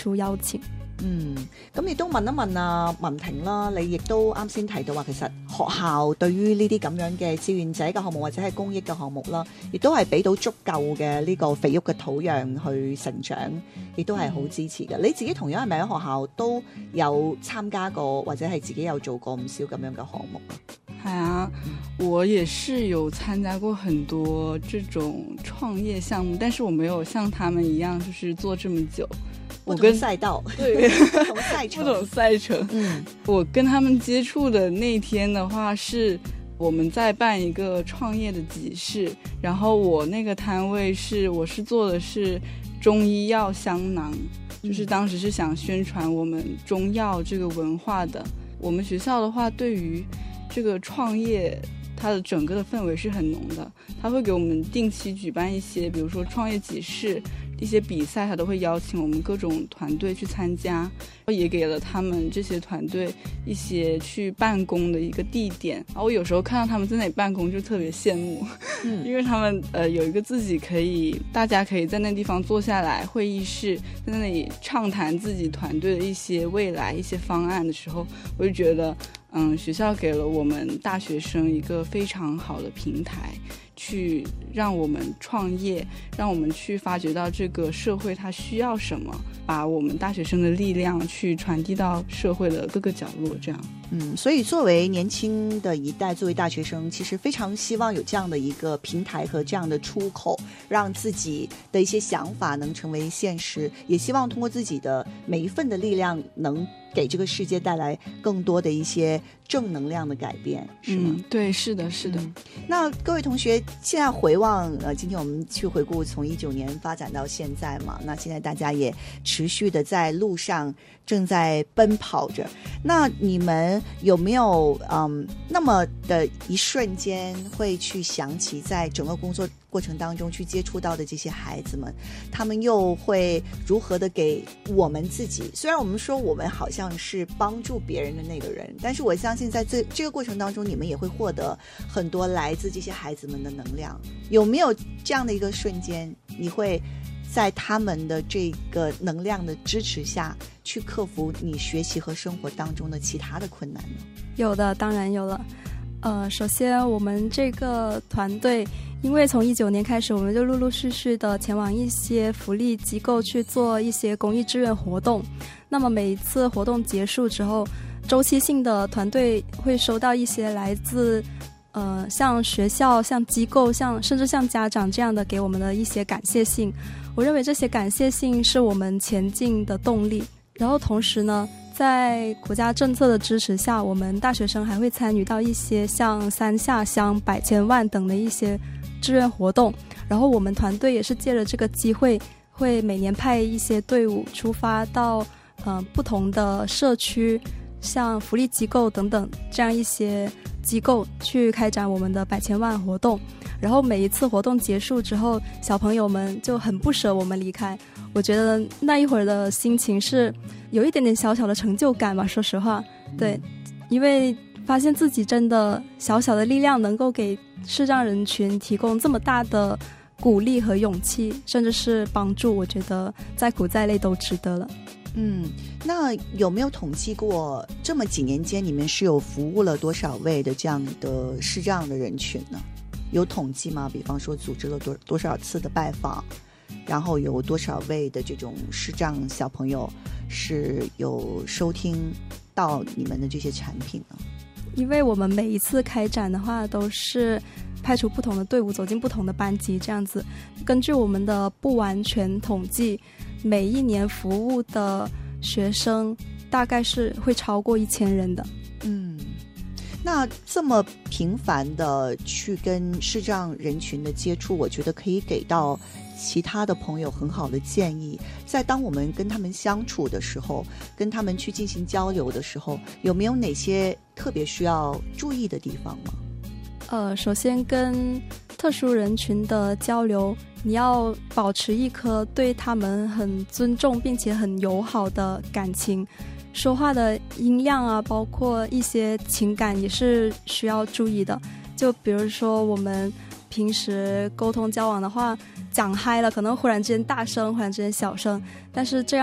出邀請。 咁亦都問一問啊文婷啦，你亦都啱先提到話，其實學校對於呢啲咁樣嘅志願者嘅項目或者係公益嘅項目啦，亦都係俾到足夠嘅呢個肥沃嘅土壤去成長，亦都係好支持嘅。你自己同樣係咪喺學校都有參加過，或者係自己有做過唔少咁樣嘅項目啊？ 係啊，我也是有參加過很多這種創業項目，但是我沒有像他們一樣就是做這麼久。 不同賽道， 對， 不同賽程， 不同賽程。我跟他們接觸的那天的話，是我們在辦一個創業的集市，然後我那個攤位我是做的是中醫藥香囊，就是當時是想宣傳我們中藥這個文化的。我們學校的話，對於這個創業，它的整個的氛圍是很濃的，它會給我們定期舉辦一些，比如說創業集市，一些比賽，他都會邀請我們各種團隊去參加，也給了他們這些團隊一些去辦公的一個地點。然後我有時候看到他們在那裡辦公就特別羨慕，因為他們有一個自己大家可以在那地方坐下來會議室，在那裡暢談自己團隊的一些未來一些方案的時候，我就覺得學校給了我們大學生一個非常好的平台，去讓我們創業，讓我們去發掘到這個社會它需要什麼，把我們大學生的力量去傳遞到社會的各個角落，這樣。 所以作為年輕的一代，作為大學生，其實非常希望有這樣的一個平台和這樣的出口，讓自己的一些想法能成為現實，也希望通過自己的每一份的力量能給這個世界帶來更多的一些正能量的改變，是嗎？ 對，是的，是的。 那各位同學，現在回望今天我們去回顧從19年發展到現在嘛，那現在大家也持續的在路上正在奔跑着，那你們有沒有那麼的一瞬間會去想起在整個工作過程當中去接觸到的這些孩子們，他們又會如何的給我們自己，雖然我們說我們好像是幫助別人的那個人，但是我相信在這個過程當中你們也會獲得很多來自這些孩子們的能量。有沒有這樣的一個瞬間，你會在他們的這個能量的支持下去克服你學習和生活當中的其他的困難呢？ 有的，當然有了。首先我們這個團隊因為從19年開始，我們就陸陸續續的前往一些福利機構去做一些公益志願活動，那麼每一次活動結束之後，周期性的團隊會收到一些來自像學校、像機構、甚至像家長這樣的給我們的一些感謝信。我認為這些感謝信是我們前進的動力。然後同時呢，在國家政策的支持下，我們大學生還會參與到一些像三下鄉、百千萬等的一些志願活動。然後我們團隊也是借着這個機會，會每年派一些隊伍出發到不同的社區，像福利機構等等這樣一些機構去開展我們的百千萬活動。然後每一次活動結束之後，小朋友們就很不捨我們離開。我覺得那一會兒的心情是有一點點小小的成就感吧，說實話。對，因為發現自己真的小小的力量能夠給視障人群提供這麼大的鼓勵和勇氣，甚至是幫助，我覺得再苦再累都值得了。 那有沒有統計過這麼幾年間你們是有服務了多少位的這樣的視障的人群呢？有統計嗎？比方說組織了多少次的拜訪，然後有多少位的這種視障小朋友是有收聽到你們的這些產品呢？ 因為我們每一次開展的話都是派出不同的隊伍走進不同的班級，這樣子根據我們的不完全統計，每一年服務的學生大概是會超過1000人的。 那這麼頻繁的去跟視障人群的接觸，我覺得可以給到其他的朋友很好的建議。在當我們跟他們相處的時候，跟他們去進行交流的時候，有沒有哪些特別需要注意的地方嗎？ 首先跟特殊人群的交流，你要保持一顆對他們很尊重並且很友好的感情。說話的音量啊，包括一些情感也是需要注意的。就比如說我們平時溝通交往的話，講嗨了可能忽然之間大聲，忽然之間小聲，但是這樣